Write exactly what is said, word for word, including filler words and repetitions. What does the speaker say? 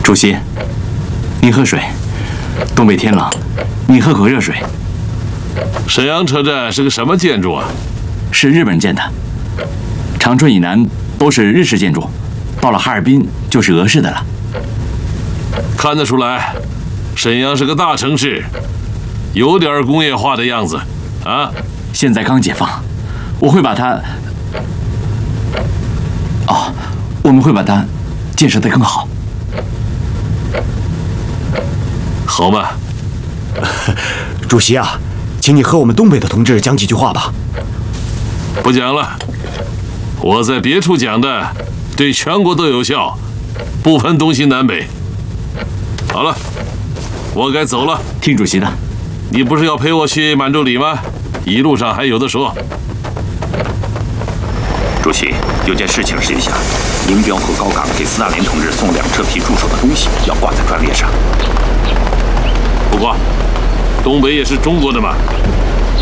主席，您喝水。东北天冷，你喝口热水。 沈阳车站是个什么建筑啊？ 是日本人建的。长春以南都是日式建筑，到了哈尔滨就是俄式的了。 看得出来，沈阳是个大城市，有点工业化的样子啊。 现在刚解放，我会把它……哦，我们会把它建设得更好。 好嘛， 主席啊，请你和我们东北的同志讲几句话吧。 不讲了，我在别处讲的对全国都有效，不分东西南北。好了，我该走了。 听主席的。 你不是要陪我去满洲里吗？一路上还有的说。 主席，有件事请示一下，宁彪和高岗给斯大林同志送两车皮助手的东西，要挂在专列上。 不挂，东北也是中国的嘛。